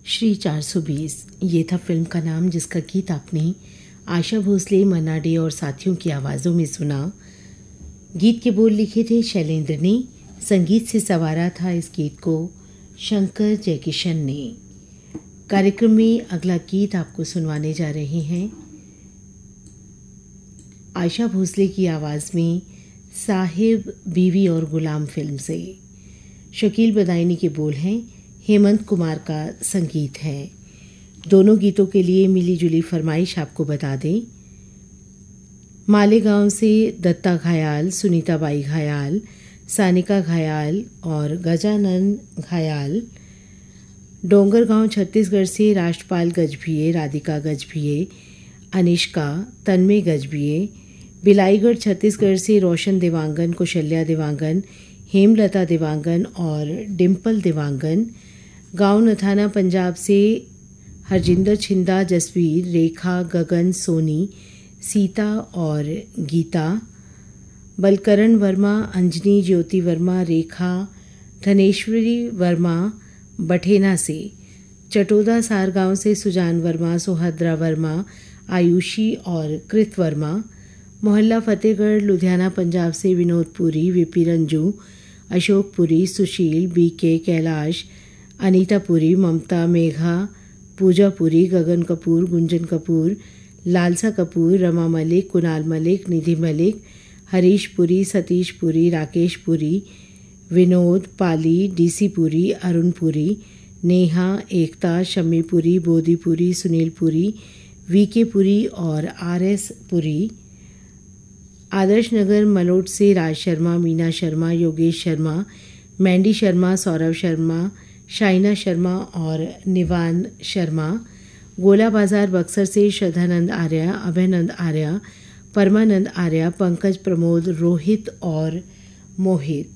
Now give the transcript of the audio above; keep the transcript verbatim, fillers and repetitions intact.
श्री चार सौ बीस ये था फिल्म का नाम, जिसका गीत आपने आशा भोसले, मन्ना डे और साथियों की आवाज़ों में सुना। गीत के बोल लिखे थे शैलेंद्र ने, संगीत से संवारा था इस गीत को शंकर जयकिशन ने। कार्यक्रम में अगला गीत आपको सुनवाने जा रहे हैं आशा भोसले की आवाज़ में साहिब, बीवी और गुलाम फिल्म से। शकील बदायूनी के बोल हैं, हेमंत कुमार का संगीत है। दोनों गीतों के लिए मिली जुली फरमाइश आपको बता दें। मालेगांव से दत्ता घायाल, सुनीता बाई घायाल, सानिका घायाल और गजानन घायाल। डोंगरगांव छत्तीसगढ़ से राष्ट्रपाल गजभिये, राधिका गजभिये, अनिष्का, तन्मय गजभिये। बिलाईगढ़ छत्तीसगढ़ से रोशन देवांगन, कुशल्या देवांगन, हेमलता देवांगन और डिम्पल देवांगन। गांव नथाना पंजाब से हरजिंदर छिंदा, जसवीर, रेखा, गगन, सोनी, सीता और गीता। बलकरण वर्मा, अंजनी, ज्योति वर्मा, रेखा, धनेश्वरी वर्मा बठेना से। चटोदा सारगांव से सुजान वर्मा, सुहद्रा वर्मा, आयुषी और कृत वर्मा। मोहल्ला फतेहगढ़ लुधियाना पंजाब से विनोद पुरी, विपी रंजू, अशोक पुरी, सुशील, बी के, कैलाश, अनीता पुरी, ममता, मेघा, पूजा पुरी, गगन कपूर, गुंजन कपूर, लालसा कपूर, रमा मलिक, कुणाल मलिक, निधि मलिक, हरीश पुरी, सतीश पुरी, राकेश पुरी, विनोद, पाली, DC Puri, Arun Puri, Neha, Ekta, Shammi Puri, Bodhi Puri, Sunil Puri, we के पुरी और आर एस पुरी। आदर्श नगर मलोट से राज शर्मा, मीना शर्मा, योगेश शर्मा, मैंडी शर्मा, सौरभ शर्मा, शाइना शर्मा और निवान शर्मा। गोला बाजार बक्सर से श्रद्धानंद आर्या, अभयनंद आर्या, परमानंद आर्या, पंकज, प्रमोद, रोहित और मोहित।